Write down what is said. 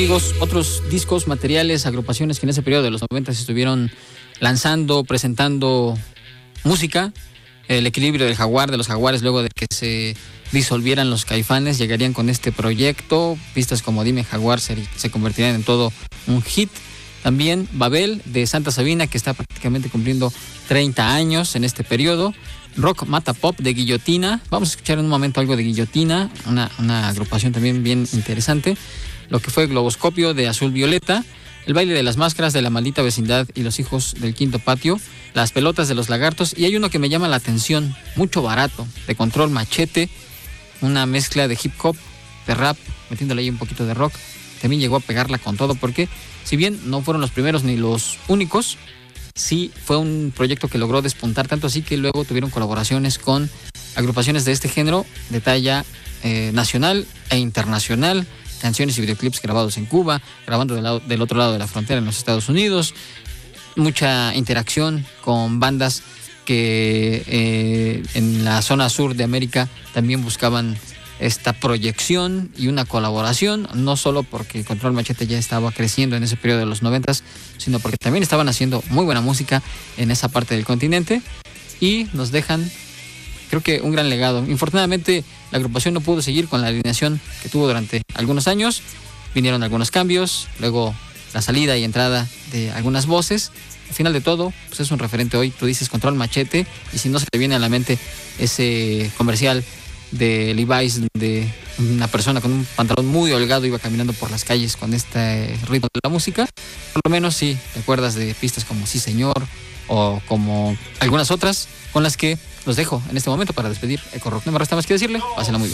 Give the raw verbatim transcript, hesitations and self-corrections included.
Amigos, otros discos, materiales, agrupaciones que en ese periodo de los noventa estuvieron lanzando, presentando música. El equilibrio del Jaguar, de los Jaguares, luego de que se disolvieran los Caifanes, llegarían con este proyecto. Pistas como Dime Jaguar se, se convertirían en todo un hit. También Babel, de Santa Sabina, que está prácticamente cumpliendo treinta años en este periodo. Rock Mata Pop, de Guillotina. Vamos a escuchar en un momento algo de Guillotina, una, una agrupación también bien interesante. Lo que fue Globoscopio, de Azul Violeta. El Baile de las Máscaras, de La Maldita Vecindad y Los Hijos del Quinto Patio. Las Pelotas, de Los Lagartos. Y hay uno que me llama la atención, Mucho Barato, de Control Machete. Una mezcla de hip hop, de rap, metiéndole ahí un poquito de rock. También llegó a pegarla con todo, porque si bien no fueron los primeros ni los únicos, sí fue un proyecto que logró despuntar, tanto así que luego tuvieron colaboraciones con agrupaciones de este género de talla eh, nacional e internacional. Canciones y videoclips grabados en Cuba, grabando del, lado, del otro lado de la frontera en los Estados Unidos. Mucha interacción con bandas que eh, en la zona sur de América también buscaban esta proyección y una colaboración, no solo porque Control Machete ya estaba creciendo en ese periodo de los noventas, sino porque también estaban haciendo muy buena música en esa parte del continente y nos dejan, creo que, un gran legado. Infortunadamente, la agrupación no pudo seguir con la alineación que tuvo durante algunos años. Vinieron algunos cambios, luego la salida y entrada de algunas voces. Al final de todo, pues es un referente hoy. Tú dices Control Machete y si no se te viene a la mente ese comercial de Levi's, de una persona con un pantalón muy holgado iba caminando por las calles con este ritmo de la música, por lo menos sí te acuerdas de pistas como Sí Señor o como algunas otras con las que los dejo en este momento para despedir Eco Rock. No me resta más que decirle, pásenla muy bien.